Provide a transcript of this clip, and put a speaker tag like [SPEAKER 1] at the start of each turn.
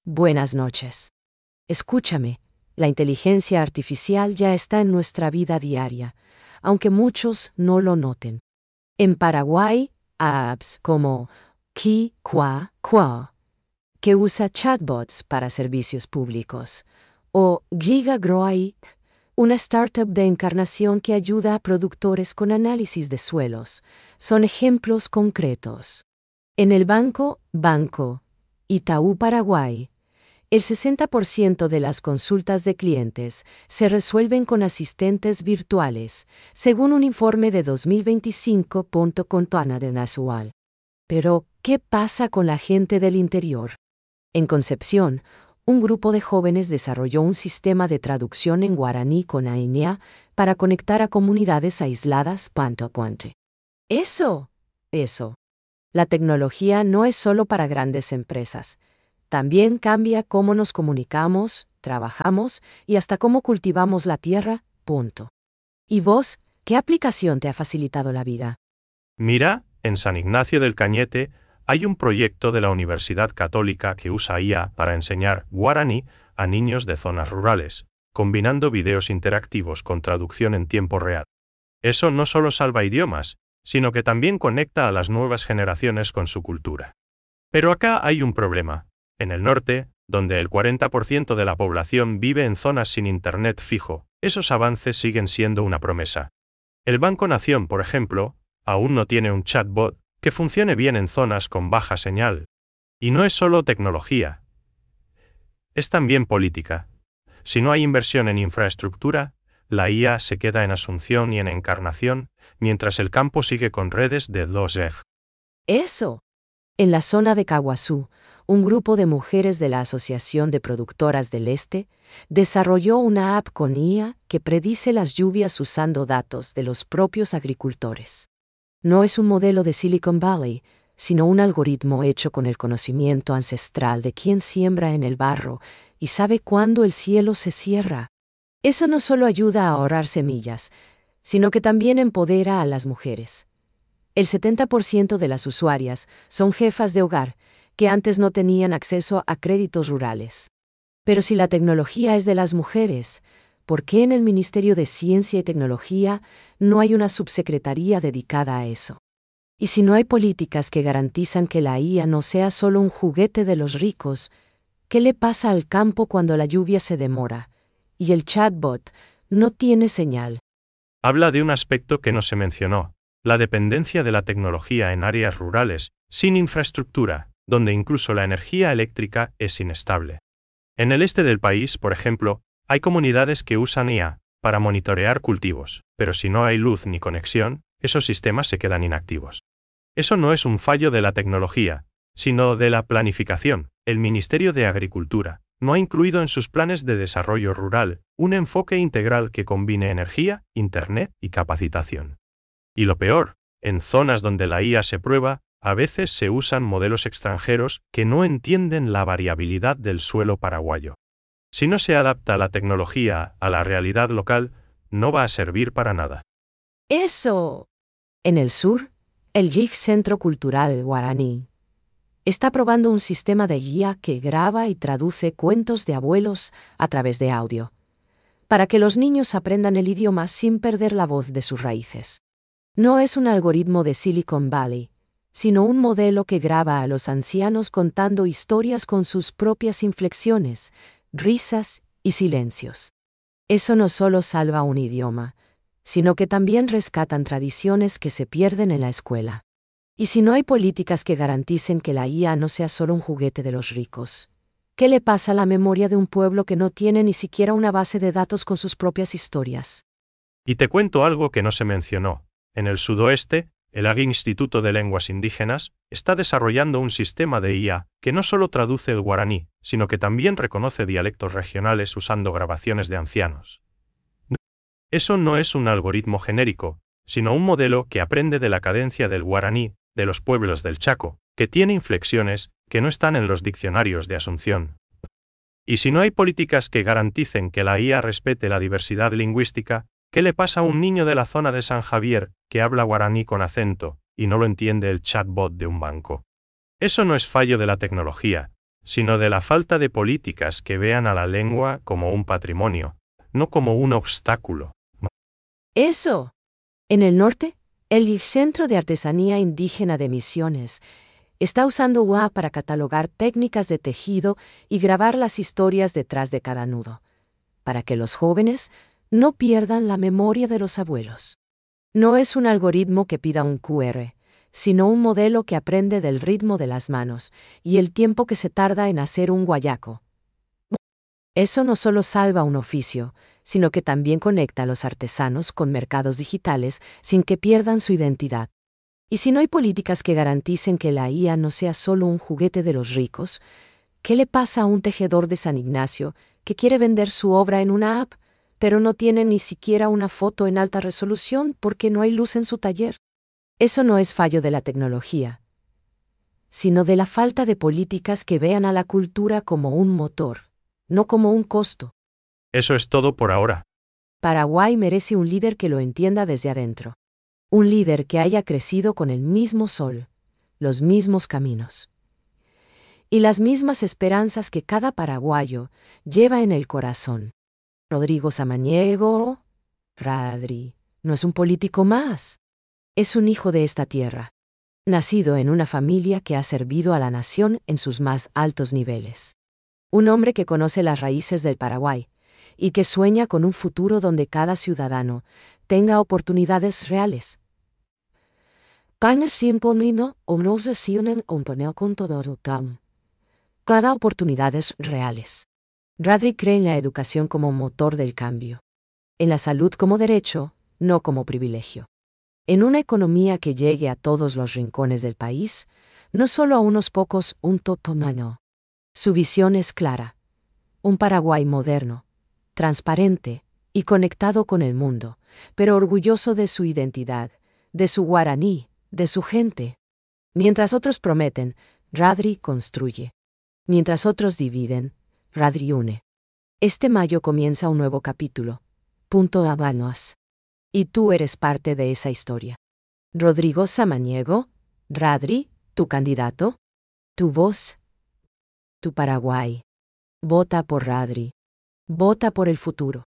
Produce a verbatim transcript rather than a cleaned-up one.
[SPEAKER 1] Buenas noches. Escúchame, la inteligencia artificial ya está en nuestra vida diaria, aunque muchos no lo noten. En Paraguay, apps como Ki Qua Qua, que usa chatbots para servicios públicos, o GigaGroai, una startup de encarnación que ayuda a productores con análisis de suelos, son ejemplos concretos. En el banco, Banco Itaú Paraguay, el sesenta por ciento de las consultas de clientes se resuelven con asistentes virtuales, según un informe de dos mil veinticinco con Tuana de Nacional. Pero, ¿qué pasa con la gente del interior? En Concepción, un grupo de jóvenes desarrolló un sistema de traducción en guaraní con A N A para conectar a comunidades aisladas punto a punto. Eso, eso. La tecnología no es solo para grandes empresas. También cambia cómo nos comunicamos, trabajamos y hasta cómo cultivamos la tierra, punto. ¿Y vos, qué aplicación te ha facilitado la vida?
[SPEAKER 2] Mira, en San Ignacio del Cañete hay un proyecto de la Universidad Católica que usa I A para enseñar guaraní a niños de zonas rurales, combinando videos interactivos con traducción en tiempo real. Eso no solo salva idiomas, sino que también conecta a las nuevas generaciones con su cultura. Pero acá hay un problema. En el norte, donde el cuarenta por ciento de la población vive en zonas sin internet fijo, esos avances siguen siendo una promesa. El Banco Nación, por ejemplo, aún no tiene un chatbot que funcione bien en zonas con baja señal. Y no es solo tecnología. Es también política. Si no hay inversión en infraestructura, la I A se queda en Asunción y en Encarnación, mientras el campo sigue con redes de dos G.
[SPEAKER 1] Eso. En la zona de Caguazú, un grupo de mujeres de la Asociación de Productoras del Este desarrolló una app con I A que predice las lluvias usando datos de los propios agricultores. No es un modelo de Silicon Valley, sino un algoritmo hecho con el conocimiento ancestral de quien siembra en el barro y sabe cuándo el cielo se cierra. Eso no solo ayuda a ahorrar semillas, sino que también empodera a las mujeres. El setenta por ciento de las usuarias son jefas de hogar, que antes no tenían acceso a créditos rurales. Pero si la tecnología es de las mujeres, ¿por qué en el Ministerio de Ciencia y Tecnología no hay una subsecretaría dedicada a eso? Y si no hay políticas que garantizan que la I A no sea solo un juguete de los ricos, ¿qué le pasa al campo cuando la lluvia se demora y el chatbot no tiene señal?
[SPEAKER 2] Habla de un aspecto que no se mencionó, la dependencia de la tecnología en áreas rurales, sin infraestructura, donde incluso la energía eléctrica es inestable. En el este del país, por ejemplo, hay comunidades que usan I A para monitorear cultivos, pero si no hay luz ni conexión, esos sistemas se quedan inactivos. Eso no es un fallo de la tecnología, sino de la planificación. El Ministerio de Agricultura no ha incluido en sus planes de desarrollo rural un enfoque integral que combine energía, internet y capacitación. Y lo peor, en zonas donde la I A se prueba, a veces se usan modelos extranjeros que no entienden la variabilidad del suelo paraguayo. Si no se adapta la tecnología a la realidad local, no va a servir para nada.
[SPEAKER 1] Eso. En el sur, el G I C Centro Cultural Guaraní está probando un sistema de I A que graba y traduce cuentos de abuelos a través de audio, para que los niños aprendan el idioma sin perder la voz de sus raíces. No es un algoritmo de Silicon Valley, sino un modelo que graba a los ancianos contando historias con sus propias inflexiones, risas y silencios. Eso no solo salva un idioma, sino que también rescatan tradiciones que se pierden en la escuela. Y si no hay políticas que garanticen que la I A no sea solo un juguete de los ricos, ¿qué le pasa a la memoria de un pueblo que no tiene ni siquiera una base de datos con sus propias historias?
[SPEAKER 2] Y te cuento algo que no se mencionó. En el sudoeste, el A G I Instituto de Lenguas Indígenas está desarrollando un sistema de I A que no solo traduce el guaraní, sino que también reconoce dialectos regionales usando grabaciones de ancianos. Eso no es un algoritmo genérico, sino un modelo que aprende de la cadencia del guaraní, de los pueblos del Chaco, que tiene inflexiones que no están en los diccionarios de Asunción. Y si no hay políticas que garanticen que la I A respete la diversidad lingüística, ¿qué le pasa a un niño de la zona de San Javier que habla guaraní con acento y no lo entiende el chatbot de un banco? Eso no es fallo de la tecnología, sino de la falta de políticas que vean a la lengua como un patrimonio, no como un obstáculo.
[SPEAKER 1] Eso. En el norte, el Centro de Artesanía Indígena de Misiones está usando U A para catalogar técnicas de tejido y grabar las historias detrás de cada nudo, para que los jóvenes no pierdan la memoria de los abuelos. No es un algoritmo que pida un Q R, sino un modelo que aprende del ritmo de las manos y el tiempo que se tarda en hacer un guayaco. Eso no solo salva un oficio, sino que también conecta a los artesanos con mercados digitales sin que pierdan su identidad. Y si no hay políticas que garanticen que la I A no sea solo un juguete de los ricos, ¿qué le pasa a un tejedor de San Ignacio que quiere vender su obra en una app, pero no tiene ni siquiera una foto en alta resolución porque no hay luz en su taller? Eso no es fallo de la tecnología, sino de la falta de políticas que vean a la cultura como un motor, no como un costo.
[SPEAKER 2] Eso es todo por ahora.
[SPEAKER 1] Paraguay merece un líder que lo entienda desde adentro. Un líder que haya crecido con el mismo sol, los mismos caminos y las mismas esperanzas que cada paraguayo lleva en el corazón. Rodrigo Samaniego, Radri, no es un político más. Es un hijo de esta tierra, nacido en una familia que ha servido a la nación en sus más altos niveles. Un hombre que conoce las raíces del Paraguay y que sueña con un futuro donde cada ciudadano tenga oportunidades reales. Cada oportunidades reales. Radri cree en la educación como motor del cambio. En la salud como derecho, no como privilegio. En una economía que llegue a todos los rincones del país, no solo a unos pocos, un totomano. Su visión es clara. Un Paraguay moderno, transparente y conectado con el mundo, pero orgulloso de su identidad, de su guaraní, de su gente. Mientras otros prometen, Radri construye. Mientras otros dividen, Radri une. Este mayo comienza un nuevo capítulo. Punto Habanos. Y tú eres parte de esa historia. Rodrigo Samaniego, Radri, tu candidato, tu voz, tu Paraguay. Vota por Radri. Vota por el futuro.